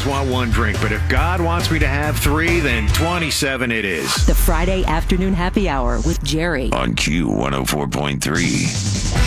just want one drink, but if God wants me to have 3, then 27 it is. The Friday Afternoon Happy Hour with Jerry on Q104.3.